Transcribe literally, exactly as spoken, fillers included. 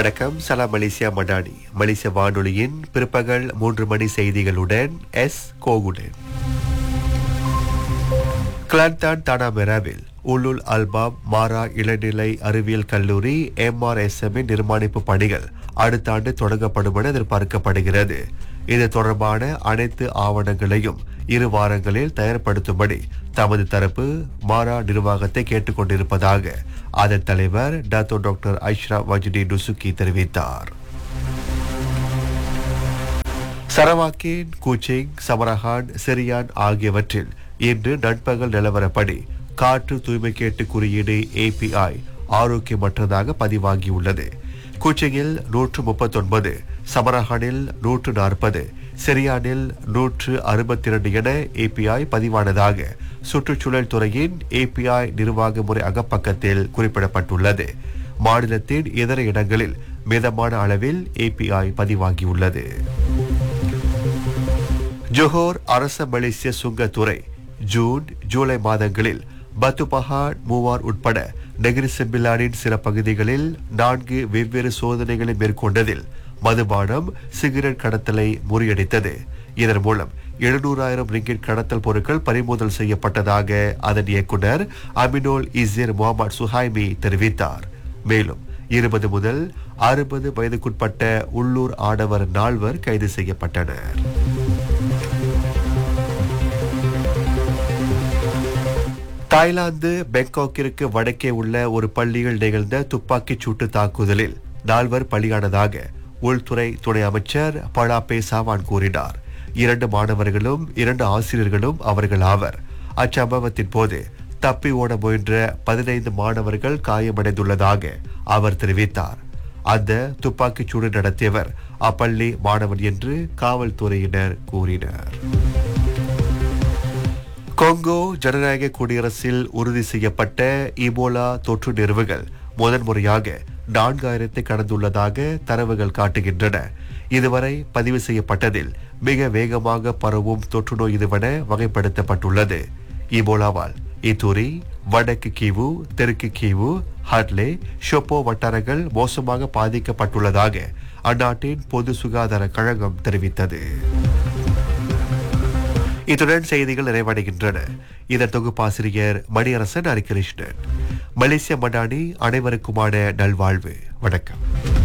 வணக்கம். சலாம் மலேசியா மடானி மலேசிய வானொலியின் பிற்பகல் மூன்று மணி செய்திகளுடன் எஸ் கோகுடன். கிளாந்தான் தானாமெராவில் உலுல் அல்பாப் மாரா இளநிலை அறிவியல் கல்லூரி எம்ஆர்எஸ்எம் நிர்மாணிப்பு பணிகள் அடுத்த ஆண்டு தொடங்கப்படும் என எதிர்பார்க்கப்படுகிறது. இது தொடர்பான அனைத்து ஆவணங்களையும் இரு வாரங்களில் தயார்படுத்தும்படி தமது தரப்பு மாரா நிர்வாகத்தை கேட்டுக் கொண்டிருப்பதாக அதன் தலைவர் டாக்டர் டாக்டர் ஐஷ்ரா வஜ்டி டுசுக்கி தெரிவித்தார். சரவாக்கின் கூச்சிங், சமரஹான், செரியான் ஆகியவற்றில் இன்று நண்பகல் நிலவரப்படி காற்று தூய்மை கேட்டு குறியீடு ஏபிஐ ஆரோக்கியமற்றதாக பதிவாகியுள்ளது. கூச்சிங்கில் நூற்று முப்பத்தி ஒன்பது, சமரஹானில் நூற்று நாற்பது, செரியானில் நூற்று அறுபத்தி இரண்டு என ஏபிஐ பதிவானதாக சுற்றுச்சூழல் துறையின் ஏபிஐ நிர்வாக முறை அகப்பக்கத்தில் குறிப்பிடப்பட்டுள்ளது. மாநிலத்தின் இதர இடங்களில் மிதமான அளவில் ஏபிஐ பதிவாகியுள்ளது. ஜோஹோர் அரச மலேசிய சுங்கத்துறை ஜூன் ஜூலை மாதங்களில் பத்துபஹாட், மூவார் உட்பட நெகிரி செம்பிலானின் சில பகுதிகளில் நான்கு வெவ்வேறு சோதனைகளை மேற்கொண்டதில் மதுபானம், சிகரெட் கடத்தலை முறியடித்தது. இதன் மூலம் எழுநூறாயிரம் ரிங்கிட் கடத்தல் பொருட்கள் பறிமுதல் செய்யப்பட்டதாக அதன் இயக்குனர் அமினோல் இசேர் முகமது சுஹைமி தெரிவித்தார். மேலும் இருபது முதல் அறுபது வயதுக்குட்பட்ட உள்ளூர் ஆடவர் நால்வர் கைது செய்யப்பட்டனர். தாய்லாந்து பேங்காக்கிற்கு வடக்கே உள்ள ஒரு பள்ளியில் நிகழ்ந்த துப்பாக்கிச் சூட்டு தாக்குதலில் நால்வர் பலியானதாக உள்துறை துணை அமைச்சர் பலாபே சாவான் கூறினார். இரண்டு மாணவர்களும் இரண்டு ஆசிரியர்களும் அவர்கள் ஆவர். அச்சம்பவத்தின் போது தப்பி ஓட முயன்ற பதினைந்து மாணவர்கள் காயமடைந்துள்ளதாக அவர் தெரிவித்தார். அந்த துப்பாக்கிச் சூடு நடத்தியவர் அப்பள்ளி மாணவன் என்று காவல்துறையினர் கூறினர். கொங்கோ ஜனநாயக குடியரசில் உறுதி செய்யப்பட்ட இபோலா தொற்று நிறுவுகள் முதன்முறையாக நான்காயிரத்தை கடந்துள்ளதாக தரவுகள் காட்டுகின்றன. இதுவரை பதிவு செய்யப்பட்டதில் மிக வேகமாக பரவும் தொற்று நோய் இதுவென வகைப்படுத்தப்பட்டுள்ளது. இபோலாவால் இத்தூரி, வடக்கு கீவு, தெற்கு கீவு, ஹட்லே, ஷோப்போ வட்டாரங்கள் மோசமாக பாதிக்கப்பட்டுள்ளதாக அந்நாட்டின் பொது சுகாதார கழகம் தெரிவித்தது. இத்துடன் செய்திகள் நிறைவடைகின்றன. இதன் தொகுப்பாசிரியர் மணியரசன் ஹரிகிருஷ்ணன். மலேசிய மடானி அனைவருக்குமான நல்வாழ்வு. வணக்கம்.